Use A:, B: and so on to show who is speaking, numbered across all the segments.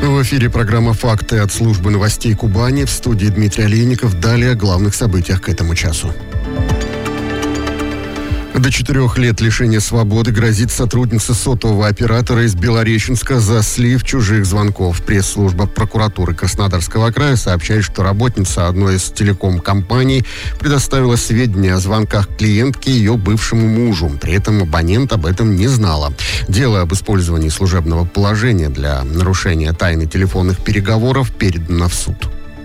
A: В эфире программа «Факты» от службы новостей Кубани. В студии Дмитрий Олейников. Далее о главных событиях к этому часу. До 4 лет лишения свободы грозит сотруднице сотового оператора из Белореченска за слив чужих звонков. Пресс-служба прокуратуры Краснодарского края сообщает, что работница одной из телеком-компаний предоставила сведения о звонках клиентки ее бывшему мужу. При этом абонент об этом не знала. Дело об использовании служебного положения для нарушения тайны телефонных переговоров передано в суд.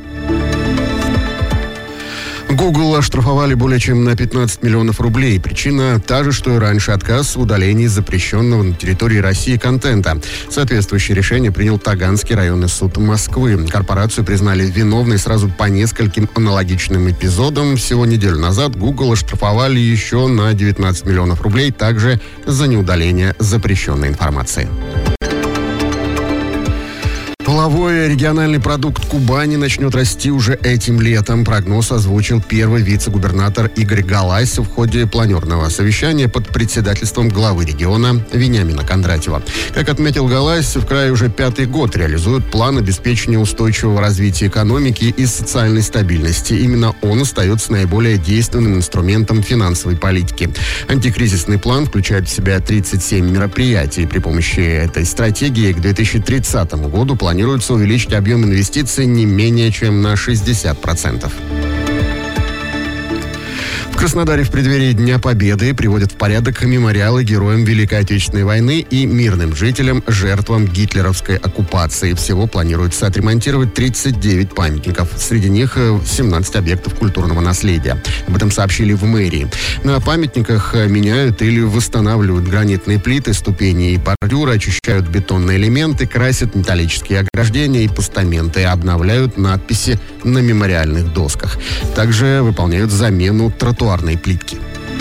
A: Google оштрафовали более чем на 15 миллионов рублей. Причина та же, что и раньше: отказ в удалении запрещенного на территории России контента. Соответствующее решение принял Таганский районный суд Москвы. Корпорацию признали виновной сразу по нескольким аналогичным эпизодам. Всего неделю назад Google оштрафовали еще на 19 миллионов рублей, также за неудаление запрещенной информации. Половой региональный продукт Кубани начнет расти уже этим летом. Прогноз озвучил первый вице-губернатор Игорь Галась в ходе планерного совещания под председательством главы региона Вениамина Кондратьева. Как отметил Галась, в крае уже 5-й год реализуют план обеспечения устойчивого развития экономики и социальной стабильности. Именно он остается наиболее действенным инструментом финансовой политики. Антикризисный план включает в себя 37 мероприятий. При помощи этой стратегии к 2030 году планируется увеличить объем инвестиций не менее чем на 60%. В Краснодаре в преддверии Дня Победы приводят в порядок мемориалы героям Великой Отечественной войны и мирным жителям, жертвам гитлеровской оккупации. Всего планируется отремонтировать 39 памятников. Среди них 17 объектов культурного наследия. Об этом сообщили в мэрии. На памятниках меняют или восстанавливают гранитные плиты, ступени и бордюры, очищают бетонные элементы, красят металлические ограждения и постаменты, обновляют надписи на мемориальных досках. Также выполняют замену тротуарной плитки.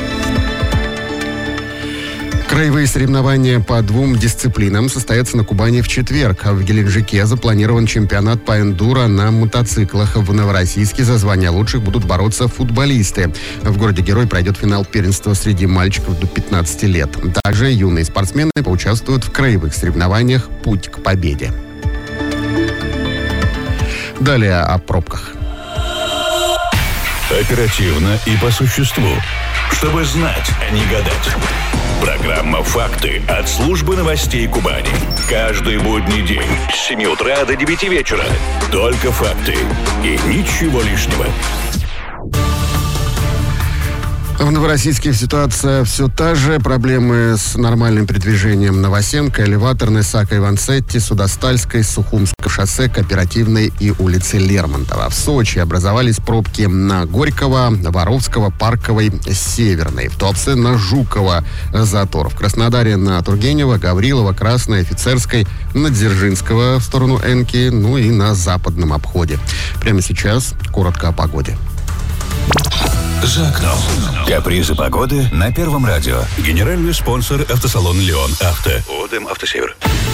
A: Краевые соревнования по 2 дисциплинам состоятся на Кубани в четверг. В Геленджике запланирован чемпионат по эндуро на мотоциклах. В Новороссийске за звание лучших будут бороться футболисты. В городе Герой пройдет финал первенства среди мальчиков до 15 лет. Также юные спортсмены поучаствуют в краевых соревнованиях «Путь к победе». Далее о пробках.
B: Оперативно и по существу. Чтобы знать, а не гадать. Программа «Факты» от службы новостей Кубани. Каждый будний день с 7 утра до 9 вечера. Только факты и ничего лишнего.
A: В Новороссийске ситуация все та же. Проблемы с нормальным передвижением Новосенко, Элеваторной, Сако-Иванцетти, Судостальской, Сухумского шоссе, Кооперативной и улицы Лермонтова. В Сочи образовались пробки на Горького, Воровского, Парковой, Северной. В Туапсе на Жукова затор. В Краснодаре на Тургенева, Гаврилова, Красной, Офицерской, на Дзержинского в сторону Энки, ну и на западном обходе. Прямо сейчас коротко о погоде.
B: За окном. Капризы погоды на Первом радио. Генеральный спонсор — автосалон «Леон Авто». ОДМ «Автосевер».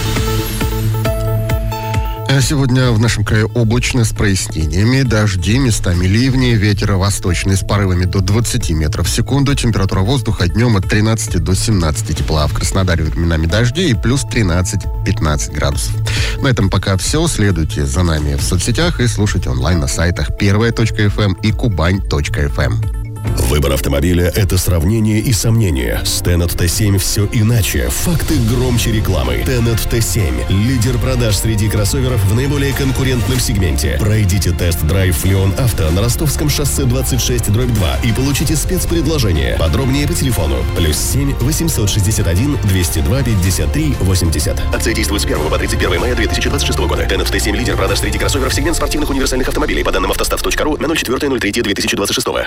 A: Сегодня в нашем крае облачно с прояснениями, дожди, местами ливни, ветер восточный с порывами до 20 метров в секунду, температура воздуха днем от 13 до 17 тепла. В Краснодаре временами дожди и плюс 13-15 градусов. На этом пока все. Следуйте за нами в соцсетях и слушайте онлайн на сайтах первая.фм и кубань.фм.
C: Выбор автомобиля – это сравнение и сомнение. С Tennet T7 все иначе. Факты громче рекламы. Tennet T7 – лидер продаж среди кроссоверов в наиболее конкурентном сегменте. Пройдите тест-драйв «Леон Авто» на Ростовском шоссе 26/2 и получите спецпредложение. Подробнее по телефону +7 861 202 53 80. Акция действует с 1 по 31 мая 2026 года. Tennet T7 – лидер продаж среди кроссоверов сегмент спортивных универсальных автомобилей по данным автостав.ру на 04.03.2026.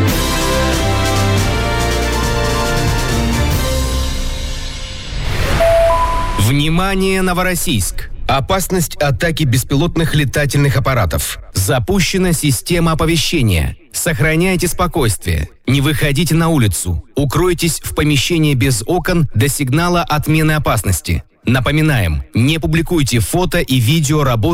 D: Внимание, Новороссийск! Опасность атаки беспилотных летательных аппаратов. Запущена система оповещения. Сохраняйте спокойствие. Не выходите на улицу. Укройтесь в помещении без окон до сигнала отмены опасности. Напоминаем, не публикуйте фото и видео работы